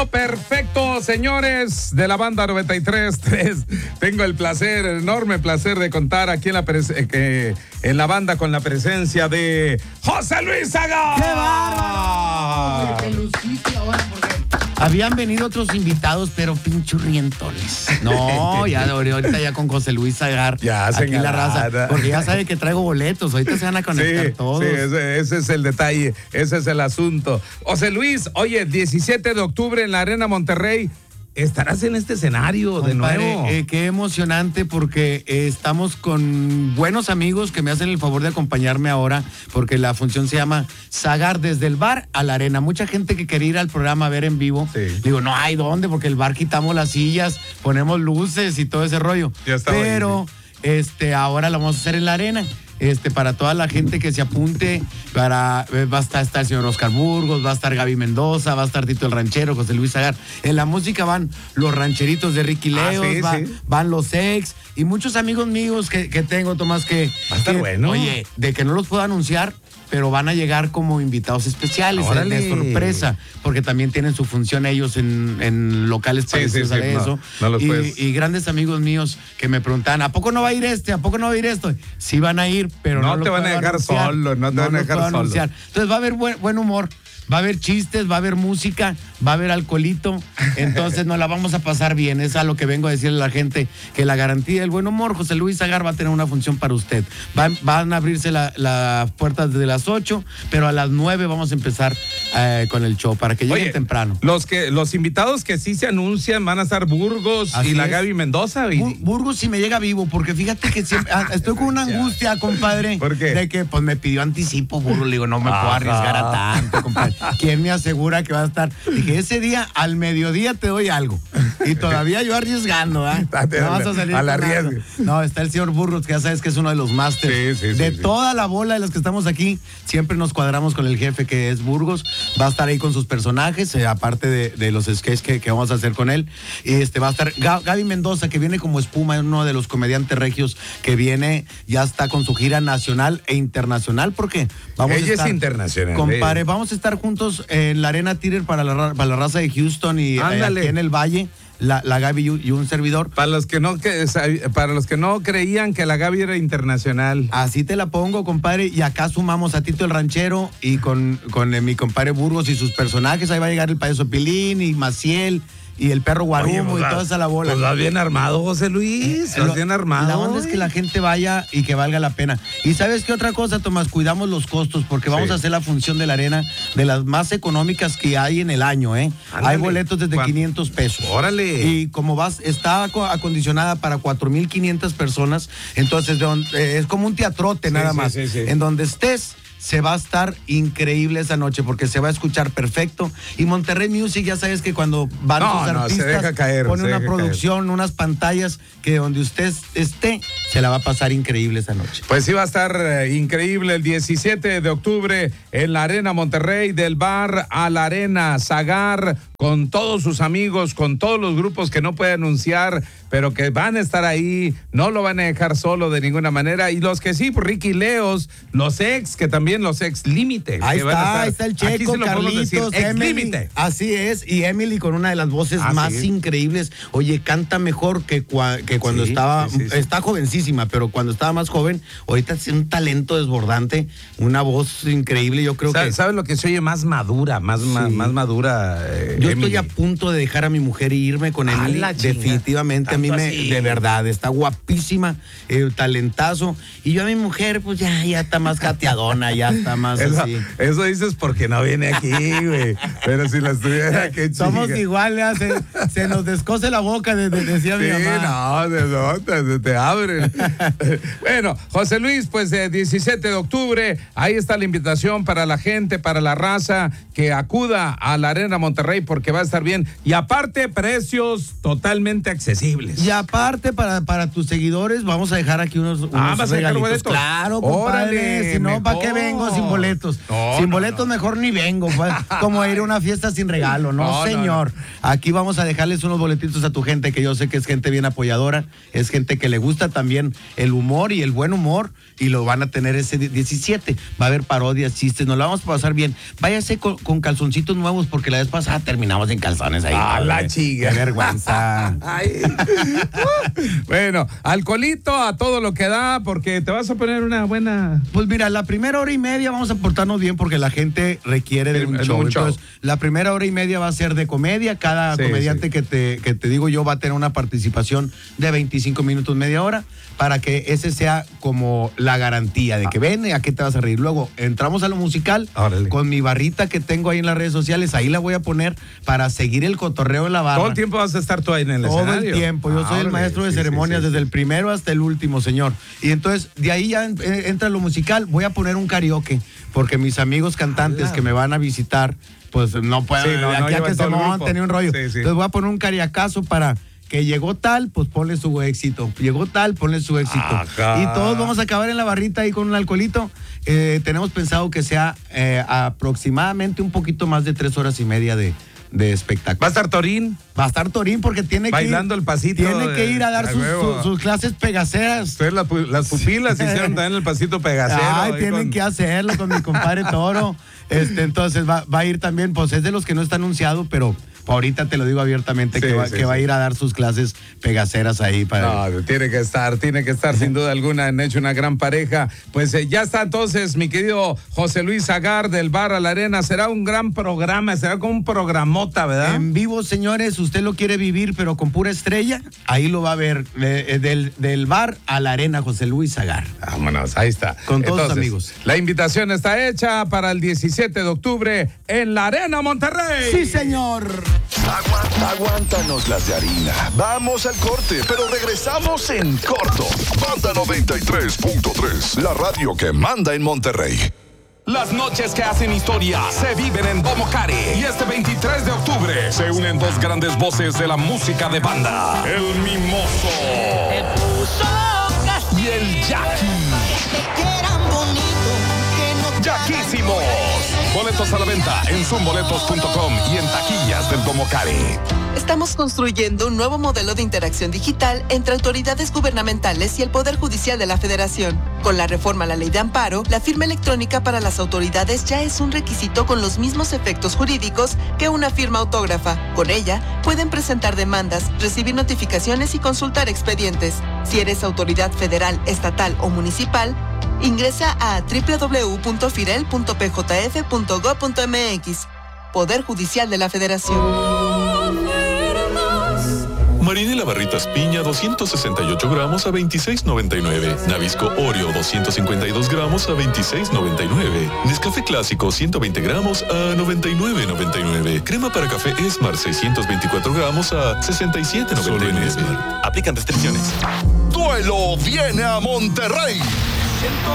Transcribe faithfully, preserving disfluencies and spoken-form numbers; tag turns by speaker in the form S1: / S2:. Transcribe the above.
S1: Bueno, perfecto, señores de la banda noventa y tres punto tres. Tengo el placer, el enorme placer de contar aquí en la, eh, en la banda con la presencia de José Luis Agar.
S2: ¡Qué bárbaro! Te luciste ahora porque habían venido otros invitados, pero pinchurrientones. No, ya ahorita ya con José Luis Agar.
S1: Ya,
S2: aquí
S1: señalada.
S2: La raza, porque ya sabe que traigo boletos. Ahorita se van a conectar
S1: sí,
S2: todos.
S1: Sí, ese, ese es el detalle, ese es el asunto. José Luis, oye, diecisiete de octubre en la Arena Monterrey. ¿Estarás en este escenario de
S2: Compadre,
S1: nuevo?
S2: Eh, qué emocionante porque eh, estamos con buenos amigos que me hacen el favor de acompañarme ahora porque la función se llama Sagar desde el bar a la arena. Mucha gente que quería ir al programa a ver en vivo. Sí. Digo, no hay dónde porque el bar quitamos las sillas, ponemos luces y todo ese rollo.
S1: Ya está.
S2: Pero bien. este, ahora lo vamos a hacer en la arena. Este, para toda la gente que se apunte, para va a estar, estar el señor Oscar Burgos, va a estar Gaby Mendoza, va a estar Tito el Ranchero, José Luis Agar. En la música van los rancheritos de Ricky Leos, ah, sí, va, sí. van los ex y muchos amigos míos que, que tengo, Tomás, que...
S1: Va a estar
S2: que,
S1: bueno.
S2: Oye, de que no los puedo anunciar, pero van a llegar como invitados especiales, de, de sorpresa, porque también tienen su función ellos en, en locales
S1: sí,
S2: parecidos
S1: sí, sí,
S2: a eso.
S1: No, no los
S2: y,
S1: puedes.
S2: y grandes amigos míos que me preguntan, ¿a poco no va a ir este? ¿A poco no va a ir esto? Sí van a ir, pero no,
S1: no te van a dejar
S2: anunciar.
S1: solo, no te
S2: no
S1: van a dejar solo.
S2: Anunciar. Entonces va a haber buen, buen humor. Va a haber chistes, va a haber música, va a haber alcoholito, entonces nos la vamos a pasar bien. Es a lo que vengo a decirle a la gente, que la garantía del buen humor, José Luis Agar va a tener una función para usted. Van, van a abrirse las la puertas desde las ocho, pero a las nueve vamos a empezar eh, con el show, para que lleguen
S1: Oye,
S2: temprano.
S1: Los que los invitados que sí se anuncian van a estar Burgos Así y la es. Gaby Mendoza. Y...
S2: Bur Burgos si me llega vivo, porque fíjate que siempre, ah, estoy con una angustia, compadre.
S1: ¿Por qué?
S2: De que pues me pidió anticipo, Burgos, le digo, no me Ajá. puedo arriesgar a tanto, compadre. ¿Quién me asegura que va a estar? Dije, ese día, al mediodía te doy algo. Y todavía yo arriesgando, ¿eh? No vas a salir
S1: a la riesgo.
S2: No, está el señor Burgos, que ya sabes que es uno de los másters.
S1: Sí, sí,
S2: de
S1: sí,
S2: toda
S1: sí.
S2: la bola de los que estamos aquí, siempre nos cuadramos con el jefe, que es Burgos. Va a estar ahí con sus personajes, eh, aparte de, de los sketches que, que vamos a hacer con él. Y este va a estar Gaby Mendoza, que viene como espuma, es uno de los comediantes regios que viene, ya está con su gira nacional e internacional, porque vamos
S1: Ella
S2: a estar,
S1: es internacional.
S2: Compadre, vamos a estar juntos en la Arena Theater para la, para la raza de Houston y eh, aquí en el Valle. La, la Gaby y un servidor.
S1: Para los que no que, para los que no creían que la Gaby era internacional.
S2: Así te la pongo, compadre. Y acá sumamos a Tito el Ranchero y con, con eh, mi compadre Burgos y sus personajes. Ahí va a llegar el payaso Pilín y Maciel y el perro Guarumo. Oye, y toda esa la bola.
S1: Pues vas bien armado, José Luis. Vas bien armado.
S2: La onda es que la gente vaya y que valga la pena. Y ¿sabes qué otra cosa, Tomás? Cuidamos los costos porque vamos sí. a hacer la función de la arena de las más económicas que hay en el año, ¿eh? Ándale. Hay boletos desde ¿Cuánto? quinientos pesos.
S1: Órale.
S2: Y como vas, está acondicionada para cuatro mil quinientas personas, entonces eh, es como un teatrote sí, nada sí, más. Sí, sí. En donde estés, se va a estar increíble esa noche porque se va a escuchar perfecto. Y Monterrey Music, ya sabes que cuando van
S1: no,
S2: sus
S1: no,
S2: artistas,
S1: se deja caer,
S2: pone
S1: se
S2: una
S1: deja
S2: producción,
S1: caer.
S2: unas pantallas que donde usted esté, se la va a pasar increíble esa noche.
S1: Pues sí va a estar eh, increíble el diecisiete de octubre en la Arena Monterrey, del bar a la Arena Sagar, con todos sus amigos, con todos los grupos que no puede anunciar, pero que van a estar ahí, no lo van a dejar solo de ninguna manera. Y los que sí, pues Ricky Leos, los ex, que también los ex límite.
S2: Ahí está, ahí está el Checo, Carlitos, Emily. Así es, y Emily con una de las voces ah, más sí. increíbles. Oye, canta mejor que, cua, que cuando sí, estaba, sí, sí, sí. está jovencísima, pero cuando estaba más joven, ahorita es un talento desbordante, una voz increíble, yo creo
S1: ¿Sabe,
S2: que...
S1: ¿Sabes lo que se oye? Más madura, más, sí. más, más madura. Eh,
S2: yo
S1: Emily.
S2: estoy a punto de dejar a mi mujer e irme con Emily, ah, definitivamente, a mí me, así. de verdad, está guapísima, eh, talentazo, y yo a mi mujer, pues ya, ya está más cateadona, ya está más
S1: eso,
S2: así.
S1: Eso dices porque no viene aquí, güey. Pero si la estuviera, qué chica.
S2: Somos iguales, se, se nos descose la boca, de, de, decía
S1: sí,
S2: mi mamá.
S1: no, de, no te, te abren. Bueno, José Luis, pues de diecisiete de octubre, ahí está la invitación para la gente, para la raza, que acuda a la Arena Monterrey porque va a estar bien. Y aparte, precios totalmente accesibles.
S2: Y aparte, para, para tus seguidores, vamos a dejar aquí unos, unos
S1: ah, ¿vas a dejar boletos?
S2: Claro, compadre, si no, ¿para qué ven? vengo sin boletos.
S1: No,
S2: sin
S1: no,
S2: boletos
S1: no.
S2: mejor ni vengo. Pues, como ir a una fiesta sin regalo. No,
S1: No, no,
S2: señor.
S1: no.
S2: Aquí vamos a dejarles unos boletitos a tu gente, que yo sé que es gente bien apoyadora, es gente que le gusta también el humor y el buen humor, y lo van a tener ese diecisiete. Va a haber parodias, chistes, nos la vamos a pasar bien. Váyase con, con calzoncitos nuevos, porque la vez pasada terminamos en calzones ahí.
S1: Ah, la chiga.
S2: Qué vergüenza.
S1: Ay. Bueno, alcoholito a todo lo que da, porque te vas a poner una buena...
S2: Pues mira, la primera hora y media vamos a portarnos bien porque la gente requiere de un
S1: De
S2: show.
S1: un show.
S2: Entonces, la primera hora y media va a ser de comedia. Cada
S1: Sí,
S2: comediante
S1: sí.
S2: que te, que te digo yo va a tener una participación de veinticinco minutos, media hora, para que ese sea como la garantía de que ven, ¿a qué te vas a reír? Luego entramos a lo musical.
S1: Órale.
S2: Con mi barrita que tengo ahí en las redes sociales, ahí la voy a poner para seguir el cotorreo en la barra.
S1: Todo el tiempo vas a estar tú ahí en el
S2: Todo
S1: escenario.
S2: el tiempo, yo
S1: Ah,
S2: soy el
S1: órale.
S2: maestro de
S1: Sí,
S2: ceremonias
S1: sí, sí,
S2: desde
S1: sí.
S2: el primero hasta el último, señor. Y entonces, de ahí ya en- eh, entra lo musical, voy a poner un karaoke, porque mis amigos cantantes
S1: Ala.
S2: que me van a visitar, pues no pueden,
S1: Sí, no,
S2: de
S1: no
S2: aquí a
S1: llevan
S2: que se
S1: todo el grupo.
S2: monten ni un rollo.
S1: Sí, sí.
S2: Entonces voy a poner un cariacazo para que llegó tal, pues ponle su éxito. Llegó tal, ponle su éxito.
S1: Ajá.
S2: Y todos vamos a acabar en la barrita ahí con un alcoholito. Eh, tenemos pensado que sea eh, aproximadamente un poquito más de tres horas y media de, de espectáculo.
S1: Va a estar Torín
S2: Va a estar Torín porque tiene
S1: bailando
S2: que ir,
S1: el pasito.
S2: tiene
S1: de-
S2: que ir a dar
S1: a
S2: sus,
S1: huevo.
S2: sus- sus clases pegaceras.
S1: Ustedes las, pu- las pupilas hicieron también el pasito pegacero.
S2: Ay,
S1: ahí
S2: tienen
S1: con-
S2: que hacerlo con mi compadre Toro. Este, entonces va, va a ir también, pues es de los que no está anunciado, pero ahorita te lo digo abiertamente
S1: Sí,
S2: que, va,
S1: sí,
S2: que va a
S1: sí.
S2: ir a dar sus clases pegaceras ahí para.
S1: No, tiene que estar, tiene que estar, sin duda alguna. Han hecho una gran pareja. Pues eh, ya está entonces, mi querido José Luis Agar del Bar a la Arena. Será un gran programa, será como un programota, ¿verdad?
S2: En vivo, señores, usted lo quiere vivir, pero con pura estrella, ahí lo va a ver, eh, eh, del, del Bar a la Arena, José Luis Agar.
S1: Vámonos, ahí está.
S2: Con todos sus
S1: Entonces,
S2: amigos.
S1: La invitación está hecha para el diecisiete de octubre en la Arena Monterrey.
S2: Sí, señor.
S3: Aguanta, aguántanos las de harina. Vamos al corte, pero regresamos en corto. Banda noventa y tres punto tres, la radio que manda en Monterrey.
S4: Las noches que hacen historia se viven en Bomocare. Y este veintitrés de octubre se unen dos grandes voces de la música de banda: el Mimoso y el Jackie. ¡Jackísimos! Boletos a la venta en zoom boletos punto com y en taquillas del Bomocare.
S5: Estamos construyendo un nuevo modelo de interacción digital entre autoridades gubernamentales y el Poder Judicial de la Federación. Con la reforma a la Ley de Amparo, la firma electrónica para las autoridades ya es un requisito con los mismos efectos jurídicos que una firma autógrafa. Con ella, pueden presentar demandas, recibir notificaciones y consultar expedientes. Si eres autoridad federal, estatal o municipal, ingresa a doble u doble u doble u punto firel punto p j f punto gob punto m x. Poder Judicial de la Federación.
S6: Marinela Barritas Piña doscientos sesenta y ocho gramos a veintiséis noventa y nueve. Nabisco Oreo doscientos cincuenta y dos gramos a veintiséis noventa y nueve. Nescafé Clásico ciento veinte gramos a noventa y nueve noventa y nueve. Crema para café Esmar seiscientos veinticuatro gramos a sesenta y siete noventa y nueve. Aplican restricciones.
S3: Duelo viene a Monterrey.